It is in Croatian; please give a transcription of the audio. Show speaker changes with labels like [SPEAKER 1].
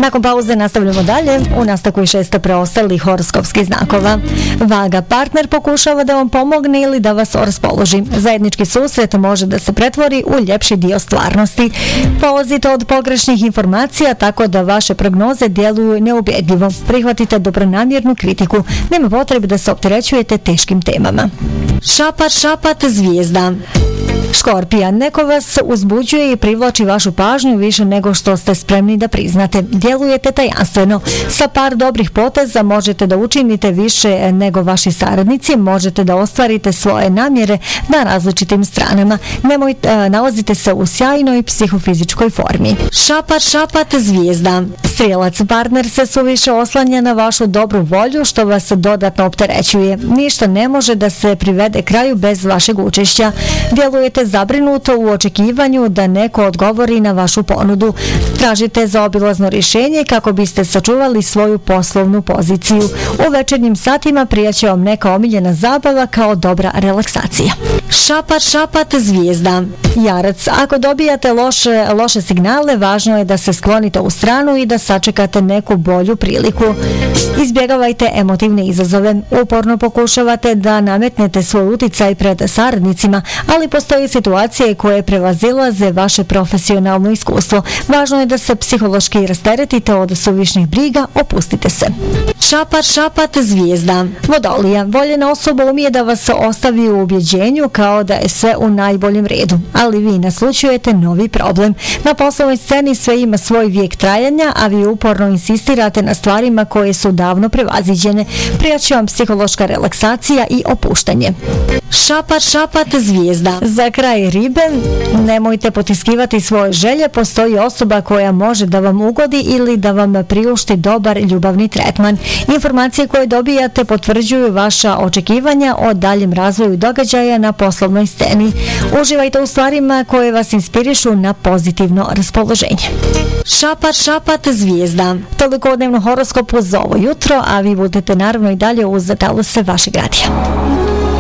[SPEAKER 1] Nakon pauze nastavljamo dalje u nastavku i 6 preostalih horoskopskih znakova. Vaga, partner pokušava da vam pomogne ili da vas raspoloži. Zajednički susret može da se pretvori u ljepši dio stvarnosti. Polazite od pogrešnih informacija tako da vaše prognoze djeluju neubjedljivo. Prihvatite dobronamjernu kritiku. Nema potrebe da se opterećujete teškim temama. Šapat, zvijezda. Škorpija, neko vas uzbuđuje i privlači vašu pažnju više nego što ste spremni da priznate. Djelujete tajanstveno. Sa par dobrih poteza možete da učinite više nego vaši saradnici, možete da ostvarite svoje namjere na različitim stranama. Nalazite se u sjajnoj psihofizičkoj formi. Šapat, zvijezda. Strijelac, partner se suviše oslanja na vašu dobru volju što vas dodatno opterećuje. Ništa ne može da se privede kraju bez vašeg učešća. Djelujete zabrinuto u očekivanju da neko odgovori na vašu ponudu. Tražite zaobilazno rješenje kako biste sačuvali svoju poslovnu poziciju. U večernjim satima prijaće vam neka omiljena zabava kao dobra relaksacija. Šapat, zvijezda. Jarac, ako dobijate loše signale, važno je da se sklonite u stranu i da sačekate neku bolju priliku. Izbjegavajte emotivne izazove. Uporno pokušavate da nametnete svoj uticaj pred saradnicima, ali postoji situacije koje prevazilaze vaše profesionalno iskustvo. Važno je da se psihološki rasteretite od suvišnih briga, opustite se. Šapat, zvijezda. Vodolija, voljena osoba umije da vas ostavi u ubjeđenju kao da je sve u najboljem redu, ali vi naslućujete novi problem. Na poslovnoj sceni sve ima svoj vijek trajanja, a vi uporno insistirate na stvarima koje su davno prevaziđene. Prijaće vam psihološka relaksacija i opuštanje. Šapat, zvijezda. Za kraj, ribe, nemojte potiskivati svoje želje, postoji osoba koja može da vam ugodi ili da vam priušti dobar ljubavni tretman. Informacije koje dobijate potvrđuju vaša očekivanja o daljem razvoju događaja na poslovnoj sceni. Uživajte u stvarima koje vas inspirišu na pozitivno raspoloženje. Šapat, zvijezda. Toliko o dnevnom horoskopu za ovo jutro, a vi budete naravno i dalje uz talose vašeg radija.